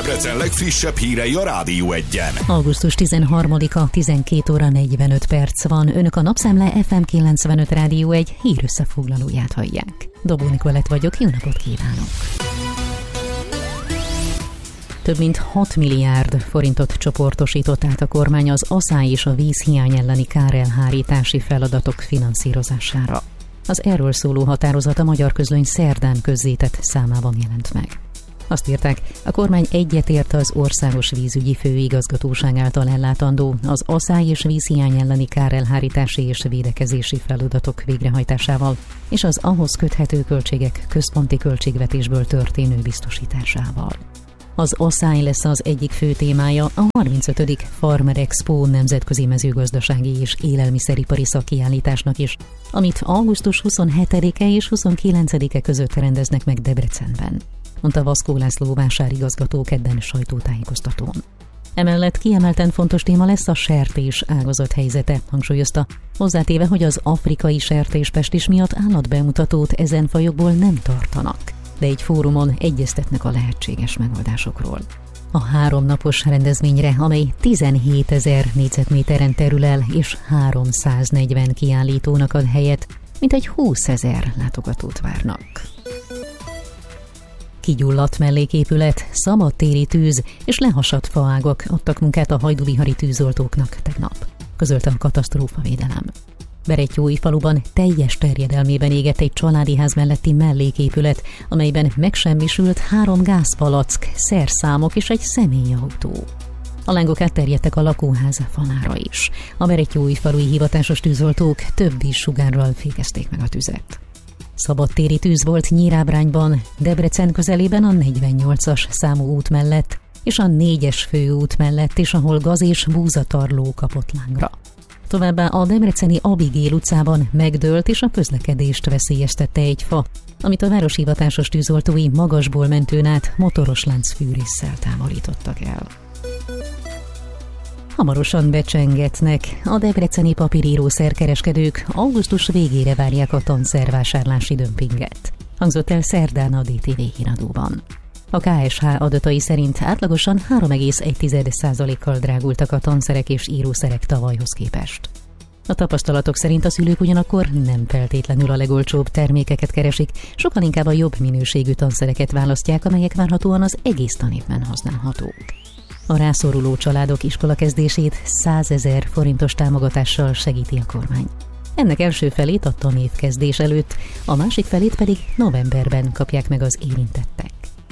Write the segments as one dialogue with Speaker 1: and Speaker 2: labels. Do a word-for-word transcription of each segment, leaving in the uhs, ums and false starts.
Speaker 1: Debrecen legfrissebb hírei a Rádió Egyen.
Speaker 2: augusztus tizenharmadika, tizenkét óra negyvenöt perc van. Önök a Napszemle ef em kilencvenöt Rádió egy hírösszefoglalóját hallják. Dobó Nikolett vagyok, jó napot kívánok! Több mint hat milliárd forintot csoportosított át a kormány az aszály és a vízhiány elleni kárelhárítási feladatok finanszírozására. Az erről szóló határozat a Magyar Közlöny szerdán közzétett számában jelent meg. Azt írták, a kormány egyetért az Országos Vízügyi Főigazgatóság által ellátandó az aszály és vízhiány elleni kárelhárítási és védekezési feladatok végrehajtásával, és az ahhoz köthető költségek központi költségvetésből történő biztosításával. Az aszály lesz az egyik fő témája a harmincötödik Farmer Expo nemzetközi mezőgazdasági és élelmiszeripari szakkiállításnak is, amit augusztus huszonhetedike és huszonkilencedike között rendeznek meg Debrecenben, mondta Vaszkó László vásárigazgató kedden sajtótájékoztatón. Emellett kiemelten fontos téma lesz a sertés ágazat helyzete, hangsúlyozta, hozzátéve, hogy az afrikai sertéspestis miatt állatbemutatót ezen fajokból nem tartanak, de egy fórumon egyeztetnek a lehetséges megoldásokról. A háromnapos rendezvényre, amely tizenhétezer négyzetméteren terül el és háromszáznegyven kiállítónak ad helyet, mintegy húszezer látogatót várnak. Kigyulladt melléképület, szabadtéri tűz és lehasadt faágak adtak munkát a hajdúbihari tűzoltóknak tegnap, közölte a katasztrófavédelem. Berettyóújfaluban teljes terjedelmében égett egy családi ház melletti melléképület, amelyben megsemmisült három gázpalack, szerszámok és egy személyautó. A lángok átterjedtek a lakóház falára is. A berettyóújfalui hivatásos tűzoltók több vízsugárral fékezték meg a tüzet. Szabadtéri tűz volt Nyírábrányban, Debrecen közelében a negyvennyolcas számú út mellett, és a négyes főút mellett is, ahol gaz és búzatarló kapott lángra. Továbbá a debreceni Abigél utcában megdőlt és a közlekedést veszélyeztette egy fa, amit a városhivatásos tűzoltói magasból mentőn át motoros láncfűrésszel távolítottak el. Hamarosan becsengetnek. A debreceni papírírószerkereskedők augusztus végére várják a tanszervásárlási dömpinget, hangzott el szerdán a dé té vé híradóban. A ká es há adatai szerint átlagosan három egész egy százalékkal drágultak a tanszerek és írószerek tavalyhoz képest. A tapasztalatok szerint a szülők ugyanakkor nem feltétlenül a legolcsóbb termékeket keresik, sokkal inkább a jobb minőségű tanszereket választják, amelyek várhatóan az egész tanévben használhatók. A rászoruló családok iskolakezdését százezer forintos támogatással segíti a kormány. Ennek első felét a tanévkezdés előtt, a másik felét pedig novemberben kapják meg az érintettek.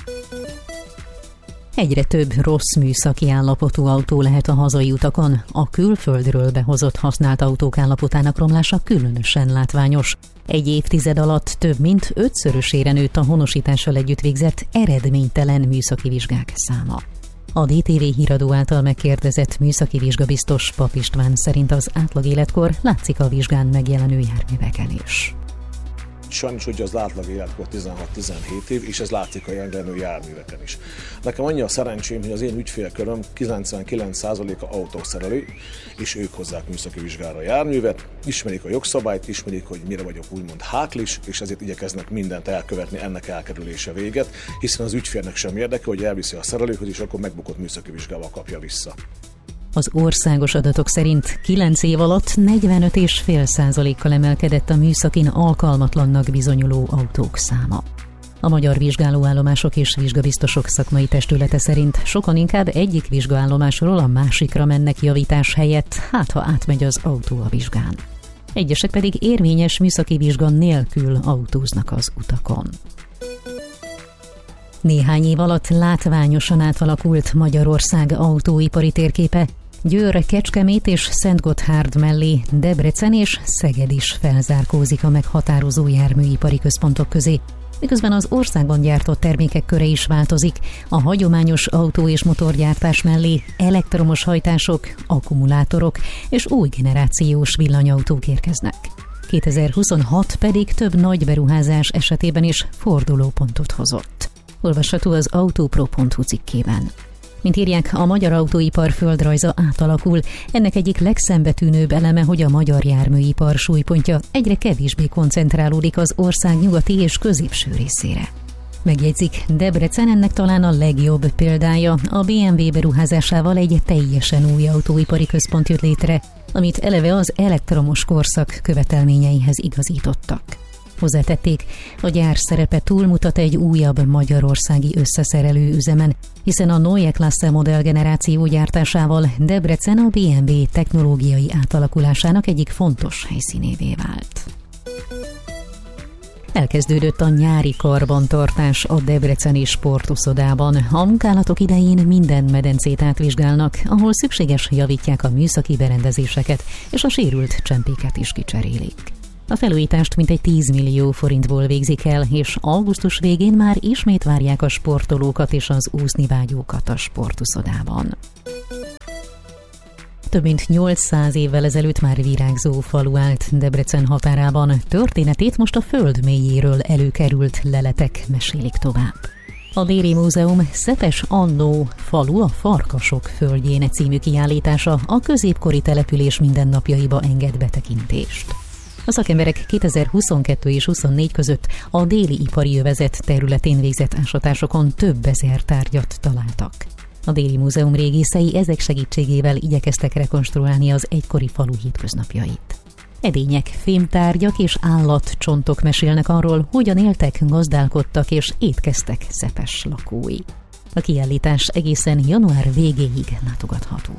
Speaker 2: Egyre több rossz műszaki állapotú autó lehet a hazai utakon. A külföldről behozott használt autók állapotának romlása különösen látványos. Egy évtized alatt több mint ötszörösére nőtt a honosítással együtt végzett eredménytelen műszaki vizsgák száma. A dé té vé híradó által megkérdezett műszaki vizsgabiztos Pap István szerint az átlag életkor látszik a vizsgán megjelenő járműveken is.
Speaker 3: Sajnos ugye az átlag életkor tizenhat-tizenhét év, és ez látszik a jelenlő járműveken is. Nekem annyi a szerencsém, hogy az én ügyfélköröm kilencvenkilenc százaléka autószerelő, és ők hozzák műszaki vizsgára a járművet, ismerik a jogszabályt, ismerik, hogy mire vagyok úgymond háklis, és ezért igyekeznek mindent elkövetni ennek elkerülése véget, hiszen az ügyfélnek sem érdeke, hogy elviszi a szerelőhöz, és akkor megbukott műszaki vizsgával kapja vissza.
Speaker 2: Az országos adatok szerint kilenc év alatt negyvenöt egész öt százalékkal emelkedett a műszakin alkalmatlannak bizonyuló autók száma. A Magyar Vizsgálóállomások és Vizsgabiztosok Szakmai Testülete szerint sokan inkább egyik vizsgaállomásról a másikra mennek javítás helyett, hát ha átmegy az autó a vizsgán. Egyesek pedig érvényes műszaki vizsga nélkül autóznak az utakon. Néhány év alatt látványosan átalakult Magyarország autóipari térképe. Győr, Kecskemét és Szentgotthárd mellé Debrecen és Szeged is felzárkózik a meghatározó járműipari központok közé, miközben az országban gyártott termékek köre is változik. A hagyományos autó- és motorgyártás mellé elektromos hajtások, akkumulátorok és új generációs villanyautók érkeznek. kétezer-huszonhat pedig több nagy beruházás esetében is fordulópontot hozott. Olvasható az autopro pont hu cikkében. Mint írják, a magyar autóipar földrajza átalakul. Ennek egyik legszembetűnőbb eleme, hogy a magyar járműipar súlypontja egyre kevésbé koncentrálódik az ország nyugati és középső részére. Megjegyzik, Debrecen ennek talán a legjobb példája. A bé em vé beruházásával egy teljesen új autóipari központ jött létre, amit eleve az elektromos korszak követelményeihez igazítottak. Hozzátették, a gyár szerepe túlmutat egy újabb magyarországi összeszerelő üzemen, hiszen a Neue Klasse modellgeneráció gyártásával Debrecen a bé em vé technológiai átalakulásának egyik fontos helyszínévé vált. Elkezdődött a nyári karbantartás a debreceni sportuszodában. A munkálatok idején minden medencét átvizsgálnak, ahol szükséges, javítják a műszaki berendezéseket, és a sérült csempéket is kicserélik. A felújítást mintegy tíz millió forintból végzik el, és augusztus végén már ismét várják a sportolókat és az úszni vágyókat a sportuszodában. Több mint nyolcszáz évvel ezelőtt már virágzó falu állt Debrecen határában. Történetét most a föld mélyéről előkerült leletek mesélik tovább. A Déli Múzeum Szepes Annó falu a Farkasok földjén című kiállítása a középkori település mindennapjaiba enged betekintést. A szakemberek kétezer-huszonkettő és huszonnégy között a déli ipari övezet területén végzett ásatásokon több ezer tárgyat találtak. A Déli Múzeum régészei ezek segítségével igyekeztek rekonstruálni az egykori falu hétköznapjait. Edények, fémtárgyak és állatcsontok mesélnek arról, hogyan éltek, gazdálkodtak és étkeztek Szepes lakói. A kiállítás egészen január végéig látogatható.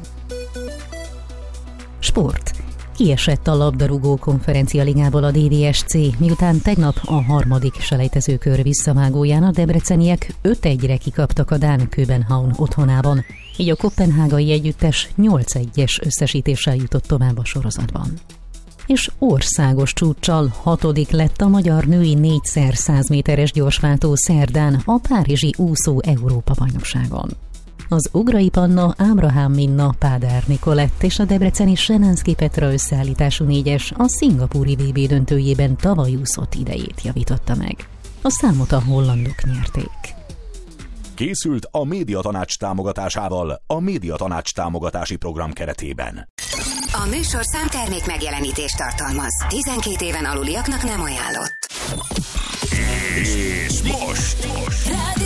Speaker 2: Sport. Kiesett a labdarúgó konferencialigából a dé vé es cé, miután tegnap a harmadik selejtezőkör visszavágóján a debreceniek öt egyre kikaptak a dán Köbenhavn otthonában, így a koppenhágai együttes nyolc egyes összesítéssel jutott tovább a sorozatban. És országos csúccsal hatodik lett a magyar női négyszer száz méteres gyorsváltó szerdán a párizsi úszó Európa-bajnokságon. Az Ugrai Panna, Ábrahám Minna, Pádár Nikolett és a debreceni Senánszky Petra összeállítású négyes a szingapúri vé bé döntőjében tavaly úszott idejét javította meg. A számot a hollandok nyerték.
Speaker 1: Készült a Médiatanács támogatásával a Médiatanács támogatási program keretében.
Speaker 4: A műsor számtermék megjelenítést tartalmaz. tizenkét éven aluliaknak nem ajánlott.
Speaker 1: És most... most.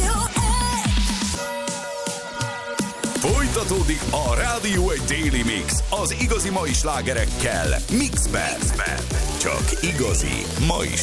Speaker 1: Folytatódik a Rádió egy Daily Mix az igazi mai slágerekkel Mixben. Csak igazi mai